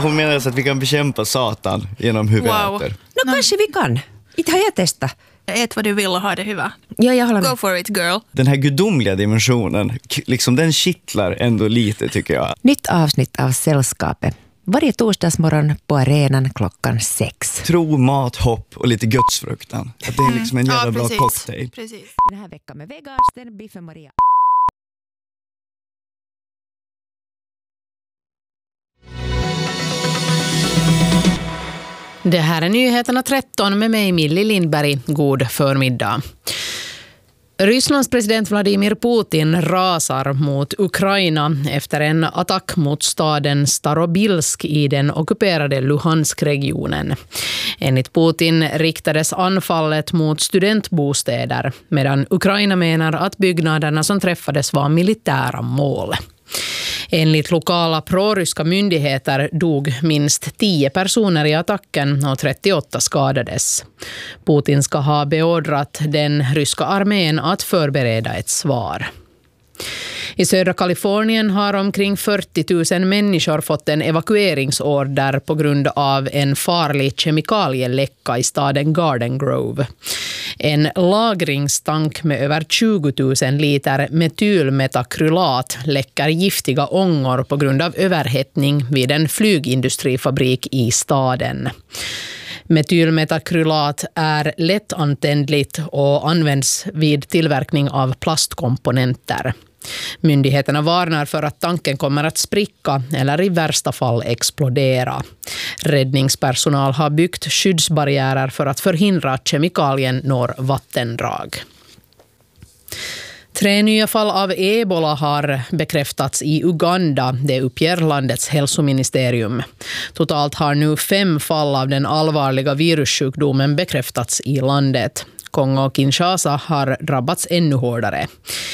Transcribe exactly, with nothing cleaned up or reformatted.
hon menar alltså att vi kan bekämpa Satan genom hur vi Wow. äter. No, no. Kanske vi kan. Inte har jag testat. Ät vad du vill och ha det hyvä. Ja, jag håller med. Go for it, girl. Den här gudomliga dimensionen, k- liksom den kittlar ändå lite tycker jag. Nytt avsnitt av Sällskapet. Varje torsdagsmorgon på arenan klockan sex. Tro, mat, hopp och lite gudsfruktan. Att det är liksom en jävla Ja, bra precis. cocktail. Precis. Den här veckan med vegansten Biff och Maria. Det här är nyheterna tretton med mig Millie Lindberg. God förmiddag. Rysslands president Vladimir Putin rasar mot Ukraina efter en attack mot staden Starobilsk i den ockuperade Luhansk-regionen. Enligt Putin riktades anfallet mot studentbostäder, medan Ukraina menar att byggnaderna som träffades var militära mål. Enligt lokala proryska myndigheter dog minst tio personer i attacken och trettioåtta skadades. Putin ska ha beordrat den ryska armén att förbereda ett svar. I södra Kalifornien har omkring fyrtio tusen människor fått en evakueringsorder på grund av en farlig kemikalieläcka i staden Garden Grove. En lagringstank med över tjugo tusen liter metylmetakrylat läcker giftiga ångor på grund av överhettning vid en flygindustrifabrik i staden. Metylmetakrylat är lättantändligt och används vid tillverkning av plastkomponenter. Myndigheterna varnar för att tanken kommer att spricka eller i värsta fall explodera. Räddningspersonal har byggt skyddsbarriärer för att förhindra att kemikalien når vattendrag. Tre nya fall av ebola har bekräftats i Uganda, det uppger landets hälsoministerium. Totalt har nu fem fall av den allvarliga virussjukdomen bekräftats i landet. Kongo och Kinshasa har drabbats ännu hårdare.